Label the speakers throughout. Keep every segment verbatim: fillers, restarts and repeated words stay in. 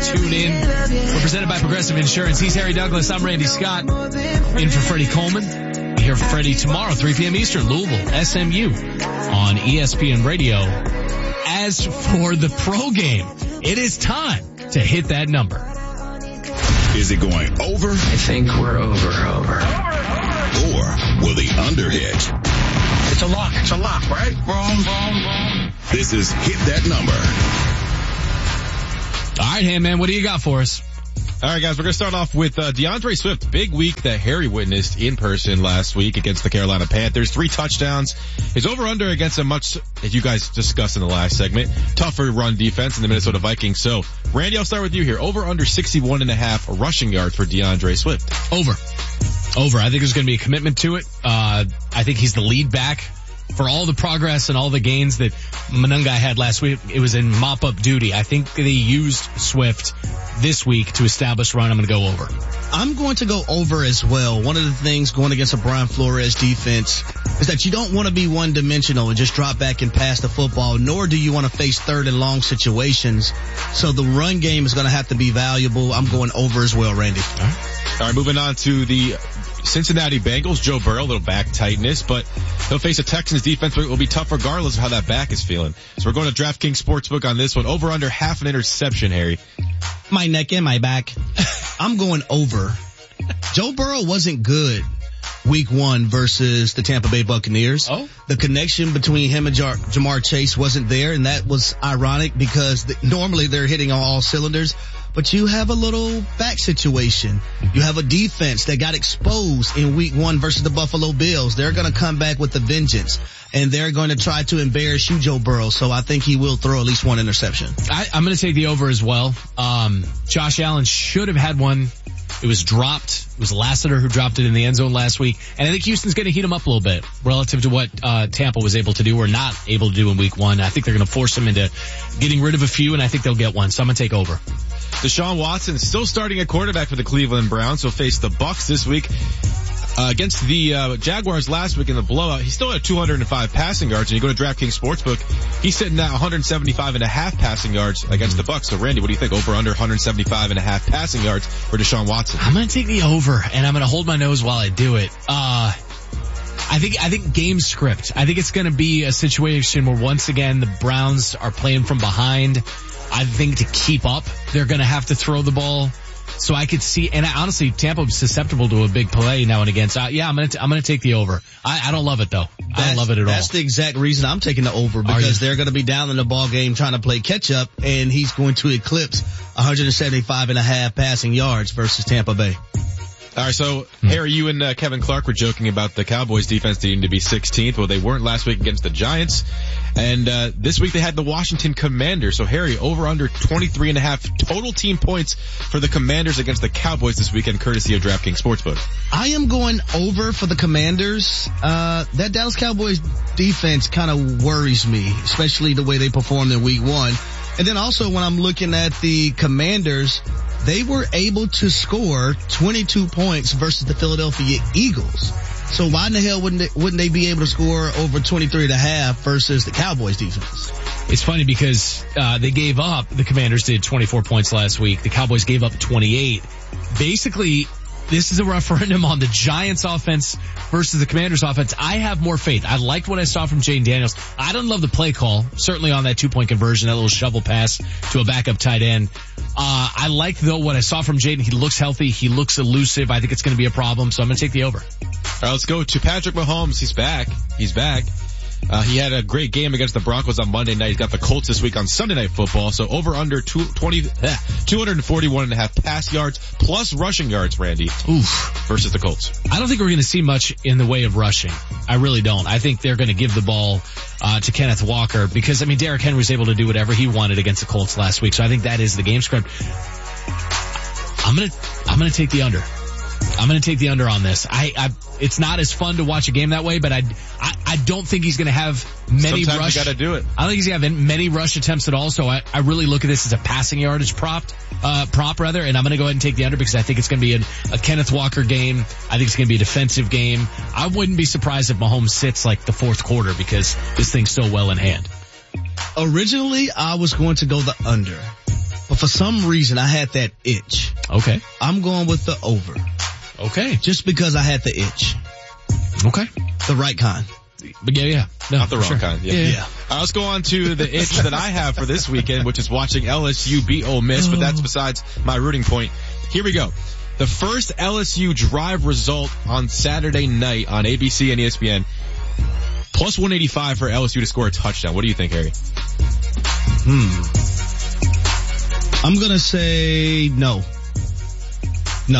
Speaker 1: tune in. We're presented by Progressive Insurance. He's Harry Douglas. I'm Randy Scott. In for Freddie Coleman. Be here for Freddie tomorrow, three p.m. Eastern, Louisville, S M U on E S P N Radio. As for the pro game, it is time to hit that number.
Speaker 2: Is it going over?
Speaker 3: I think we're over, over.
Speaker 2: Or will the under hit?
Speaker 4: It's a lock. It's a lock, right? Wrong, wrong, wrong.
Speaker 2: This is Hit That Number.
Speaker 1: All right, hey man, what do you got for us?
Speaker 5: All right, guys, we're going to start off with uh, DeAndre Swift. Big week that Harry witnessed in person last week against the Carolina Panthers. Three touchdowns. His over-under against a much, as you guys discussed in the last segment, tougher run defense in the Minnesota Vikings. So, Randy, I'll start with you here. Over-under sixty-one and a half rushing yards for DeAndre Swift.
Speaker 1: Over. Over. I think there's going to be a commitment to it. Uh, I think he's the lead back. For all the progress and all the gains that Monangai had last week, it was in mop-up duty. I think they used Swift this week to establish run. I'm going to go over.
Speaker 6: I'm going to go over as well. One of the things going against a Brian Flores defense is that you don't want to be one-dimensional and just drop back and pass the football, nor do you want to face third and long situations. So the run game is going to have to be valuable. I'm going over as well, Randy.
Speaker 5: All right, All right moving on to the Cincinnati Bengals. Joe Burrow, a little back tightness, but he'll face a Texans defense, but it will be tough regardless of how that back is feeling. So we're going to DraftKings Sportsbook on this one. Over under half an interception, Harry.
Speaker 6: My neck and my back. I'm going over. Joe Burrow wasn't good week one versus the Tampa Bay Buccaneers.
Speaker 1: Oh?
Speaker 6: The connection between him and Jar- Jamar Chase wasn't there, and that was ironic because the, normally they're hitting on all cylinders. But you have a little back situation. You have a defense that got exposed in week one versus the Buffalo Bills. They're going to come back with a vengeance, and they're going to try to embarrass you, Joe Burrow. So I think he will throw at least one interception.
Speaker 1: I, I'm going to take the over as well. Um, Josh Allen should have had one. It was dropped. It was Lassiter who dropped it in the end zone last week. And I think Houston's going to heat him up a little bit relative to what uh Tampa was able to do or not able to do in week one. I think they're going to force him into getting rid of a few, and I think they'll get one. So I'm going to take over.
Speaker 5: Deshaun Watson still starting at quarterback for the Cleveland Browns. He'll face the Bucs this week. Uh, against the uh, Jaguars last week in the blowout, he still had two hundred five passing yards. And you go to DraftKings Sportsbook, he's sitting at one hundred seventy-five and a half passing yards against the Bucs. So Randy, what do you think? Over under one hundred seventy-five and a half passing yards for Deshaun Watson?
Speaker 1: I'm going to take the over, and I'm going to hold my nose while I do it. Uh, I think, I think game script. I think it's going to be a situation where once again the Browns are playing from behind. I think to keep up, they're going to have to throw the ball. So I could see, and I, honestly, Tampa was susceptible to a big play now and again. So I, yeah, I'm gonna, t- I'm gonna take the over. I, I don't love it though.
Speaker 6: That's,
Speaker 1: I don't love it at
Speaker 6: that's
Speaker 1: all.
Speaker 6: That's the exact reason I'm taking the over, because they're gonna be down in the ball game trying to play catch up, and he's going to eclipse one hundred seventy-five and a half passing yards versus Tampa Bay.
Speaker 5: All right, so Harry, you and uh, Kevin Clark were joking about the Cowboys defense needing to be sixteenth. Well, they weren't last week against the Giants, and uh this week they had the Washington Commanders. So Harry, over under twenty-three and a half total team points for the Commanders against the Cowboys this weekend, courtesy of DraftKings Sportsbook.
Speaker 6: I am going over for the Commanders. Uh that Dallas Cowboys defense kind of worries me, especially the way they performed in week one. And then also when I'm looking at the Commanders, they were able to score twenty-two points versus the Philadelphia Eagles. So why in the hell wouldn't they, wouldn't they be able to score over twenty-three and a half versus the Cowboys defense?
Speaker 1: It's funny because uh they gave up, the Commanders did twenty-four points last week. The Cowboys gave up twenty-eight. Basically, this is a referendum on the Giants offense versus the Commanders offense. I have more faith. I liked what I saw from Jayden Daniels. I don't love the play call, certainly on that two-point conversion, that little shovel pass to a backup tight end. Uh, I like, though, what I saw from Jayden. He looks healthy. He looks elusive. I think it's going to be a problem, so I'm going to take the over.
Speaker 5: All right, let's go to Patrick Mahomes. He's back. He's back. Uh, he had a great game against the Broncos on Monday night. He's got the Colts this week on Sunday Night Football. So over under two, twenty, eh, two hundred forty-one and a half pass yards plus rushing yards, Randy.
Speaker 1: Oof.
Speaker 5: Versus the Colts.
Speaker 1: I don't think we're going to see much in the way of rushing. I really don't. I think they're going to give the ball uh to Kenneth Walker because, I mean, Derrick Henry was able to do whatever he wanted against the Colts last week. So I think that is the game script. I'm going to, I'm going to take the under. I'm going to take the under on this. I, I, it's not as fun to watch a game that way, but I, I, I don't think he's going to have many
Speaker 5: Sometimes
Speaker 1: rush.
Speaker 5: you got to do it.
Speaker 1: I don't think he's going to have many rush attempts at all. So I, I really look at this as a passing yardage prop, uh, prop rather, and I'm going to go ahead and take the under because I think it's going to be a, a Kenneth Walker game. I think it's going to be a defensive game. I wouldn't be surprised if Mahomes sits like the fourth quarter because this thing's so well in hand.
Speaker 6: Originally, I was going to go the under. but for some reason I had that itch.
Speaker 1: Okay.
Speaker 6: I'm going with the over.
Speaker 1: Okay.
Speaker 6: Just because I had the itch.
Speaker 1: Okay.
Speaker 6: The right kind.
Speaker 1: But yeah, yeah. No,
Speaker 5: Not the wrong
Speaker 1: sure.
Speaker 5: kind. Yeah.
Speaker 1: Yeah, yeah.
Speaker 6: Yeah.
Speaker 5: All right, let's go on to the itch that I have for this weekend, which is watching L S U beat Ole Miss, but that's besides my rooting point. Here we go. The first L S U drive result on Saturday night on A B C and E S P N. Plus one eighty-five for L S U to score a touchdown. What do you think, Harry?
Speaker 6: Hmm. I'm gonna say no. No.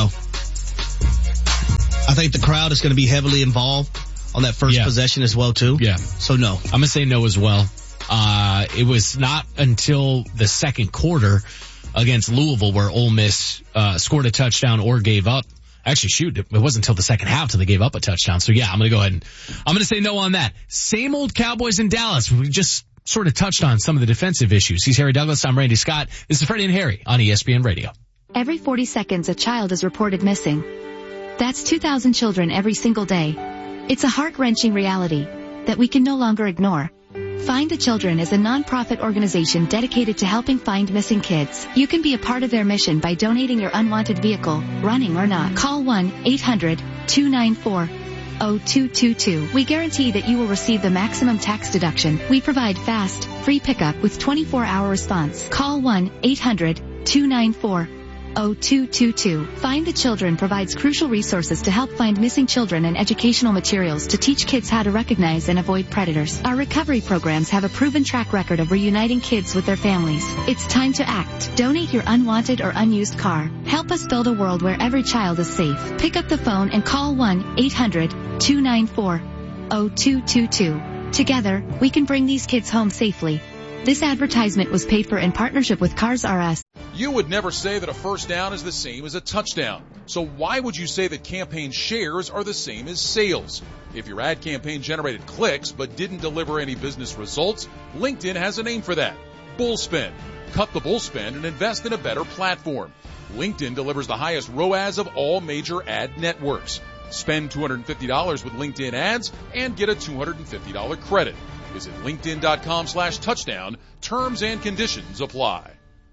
Speaker 6: I think the crowd is gonna be heavily involved on that first
Speaker 1: Yeah.
Speaker 6: possession as well too.
Speaker 1: Yeah.
Speaker 6: So no.
Speaker 1: I'm gonna say no as well. Uh, it was not until the second quarter against Louisville where Ole Miss, uh, scored a touchdown or gave up. Actually, shoot, it wasn't until the second half till they gave up a touchdown. So yeah, I'm gonna go ahead and, I'm gonna say no on that. Same old Cowboys in Dallas. We just sort of touched on some of the defensive issues. He's Harry Douglas. I'm Randy Scott. This is Freddie and Harry on E S P N Radio.
Speaker 7: Every forty seconds a child is reported missing. That's two thousand children every single day. It's a heart-wrenching reality that we can no longer ignore. Find the Children is a non-profit organization dedicated to helping find missing kids. You can be a part of their mission by donating your unwanted vehicle, running or not. Call one eight hundred two nine four oh two two two. We guarantee that you will receive the maximum tax deduction. We provide fast, free pickup with twenty-four hour response. Call one eight hundred two nine four oh two two two. Find the Children provides crucial resources to help find missing children and educational materials to teach kids how to recognize and avoid predators. Our recovery programs have a proven track record of reuniting kids with their families. It's time to act. Donate your unwanted or unused car. Help us build a world where every child is safe. Pick up the phone and call one eight hundred two nine four oh two two two. Together, we can bring these kids home safely. This advertisement was paid for in partnership with Cars R Us.
Speaker 8: You would never say that a first down is the same as a touchdown. So why would you say that campaign shares are the same as sales? If your ad campaign generated clicks but didn't deliver any business results, LinkedIn has a name for that. Bullspend. Cut the bullspend and invest in a better platform. LinkedIn delivers the highest R O A S of all major ad networks. Spend two hundred fifty dollars with LinkedIn ads and get a two hundred fifty dollars credit. Visit linkedin.com slash touchdown. Terms and conditions apply.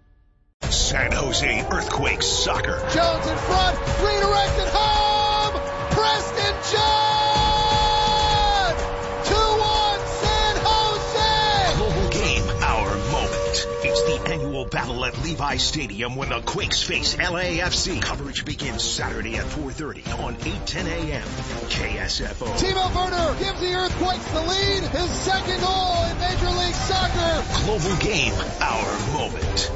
Speaker 9: San Jose Earthquakes soccer.
Speaker 10: Jones in front, redirected home. Preston John. two one San Jose.
Speaker 9: Global game, our moment. It's the annual battle at Levi Stadium when the Quakes face L A F C. Coverage begins Saturday at four thirty on eight ten a.m. K S F O.
Speaker 10: Timo Werner gives the Earthquakes the lead. His second goal in Major League Soccer.
Speaker 9: Global game, our moment.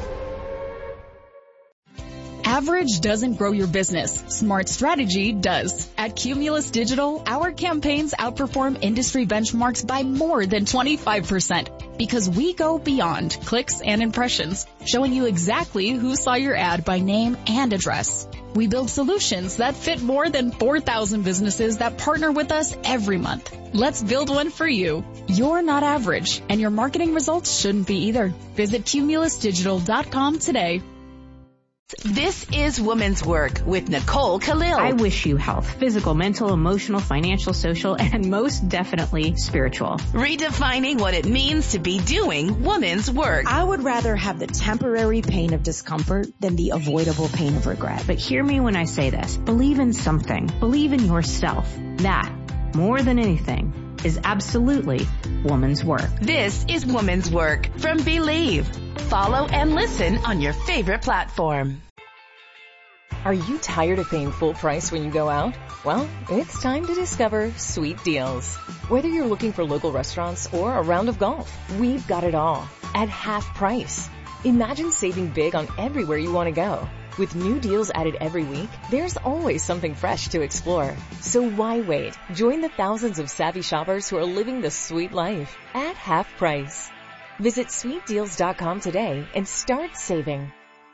Speaker 11: Average doesn't grow your business. Smart strategy does. At Cumulus Digital, our campaigns outperform industry benchmarks by more than twenty-five percent because we go beyond clicks and impressions, showing you exactly who saw your ad by name and address. We build solutions that fit more than four thousand businesses that partner with us every month. Let's build one for you. You're not average, and your marketing results shouldn't be either. Visit cumulus digital dot com today.
Speaker 12: This is Women's Work with Nicole Khalil.
Speaker 13: I wish you health, physical, mental, emotional, financial, social, and most definitely spiritual.
Speaker 12: Redefining what it means to be doing women's work.
Speaker 14: I would rather have the temporary pain of discomfort than the avoidable pain of regret.
Speaker 13: But hear me when I say this. Believe in something. Believe in yourself. That, more than anything, is absolutely woman's work.
Speaker 12: This is Woman's Work from Believe. Follow and listen on your favorite platform.
Speaker 15: Are you tired of paying full price when you go out? Well, it's time to discover Sweet Deals. Whether you're looking for local restaurants or a round of golf, we've got it all at half price. Imagine saving big on everywhere you want to go. With new deals added every week, there's always something fresh to explore. So why wait? Join the thousands of savvy shoppers who are living the sweet life at half price. Visit sweet deals dot com today and start saving.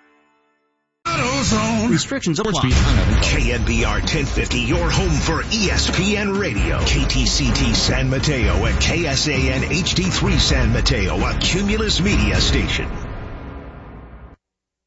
Speaker 9: Restrictions apply. K N B R ten fifty, your home for E S P N Radio. K T C T San Mateo and K S A N H D three San Mateo, a Cumulus media station.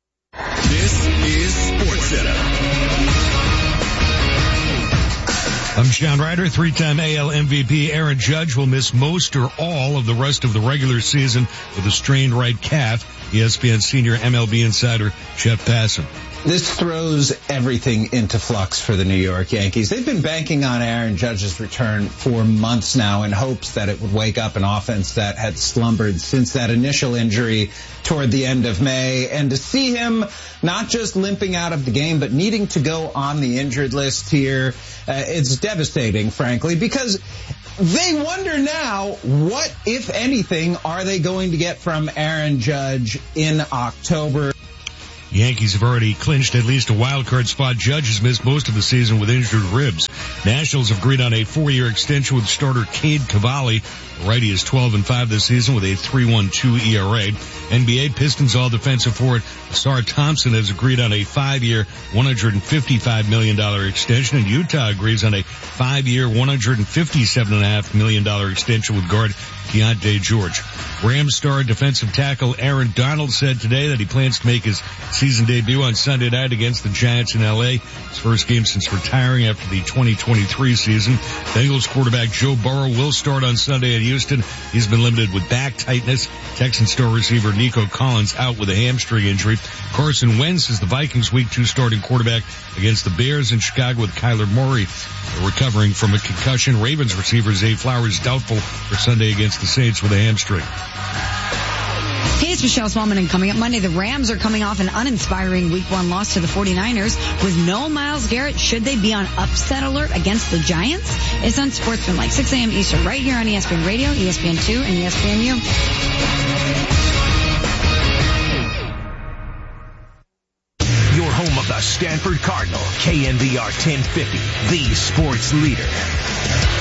Speaker 2: This is SportsCenter.
Speaker 16: I'm John Ryder. Three-time A L M V P Aaron Judge will miss most or all of the rest of the regular season with a strained right calf. E S P N senior M L B insider Jeff Passan.
Speaker 17: This throws everything into flux for the New York Yankees. They've been banking on Aaron Judge's return for months now in hopes that it would wake up an offense that had slumbered since that initial injury toward the end of May. And to see him not just limping out of the game, but needing to go on the injured list here, uh, it's devastating, frankly, because they wonder now, what, if anything, are they going to get from Aaron Judge in October?
Speaker 16: Yankees have already clinched at least a wild card spot. Judge has missed most of the season with injured ribs. Nationals have agreed on a four-year extension with starter Cade Cavalli. The righty is twelve and five this season with a three point one two E R A. N B A Pistons all-defensive forward Ausar Thompson has agreed on a five-year, one hundred fifty-five million dollars extension, and Utah agrees on a five-year, one hundred fifty-seven point five million dollars extension with guard Keontae George. Rams star defensive tackle Aaron Donald said today that he plans to make his season debut on Sunday night against the Giants in L A. His first game since retiring after the twenty twenty-three season. Bengals quarterback Joe Burrow will start on Sunday at Houston. He's been limited with back tightness. Texans star receiver Nico Collins out with a hamstring injury. Carson Wentz is the Vikings week two starting quarterback against the Bears in Chicago with Kyler Murray recovering from a concussion. Ravens receiver Zay Flowers doubtful for Sunday against the Saints with a hamstring.
Speaker 18: Hey, it's Michelle Smallman, and coming up Monday, the Rams are coming off an uninspiring week one loss to the forty-niners. With no Myles Garrett, should they be on upset alert against the Giants? It's on Sportsmanlike, six a.m. Eastern, right here on E S P N Radio, E S P N two, and E S P N U.
Speaker 9: Your home of the Stanford Cardinal, K N B R ten fifty, the sports leader.